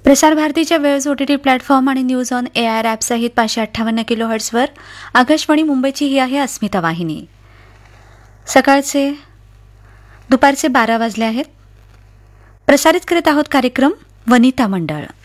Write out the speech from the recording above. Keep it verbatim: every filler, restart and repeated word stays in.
प्रसार भारतीच्या वेळेस ओटीटी प्लॅटफॉर्म आणि news on A I R app सहित पाचशे अठ्ठावन्न किलो हर्ट्सवर आकाशवाणी मुंबईची ही आहे अस्मिता वाहिनी. सकाळचे दुपारचे बारा वाजले आहेत. प्रसारित करीत आहोत कार्यक्रम वनिता मंडळ.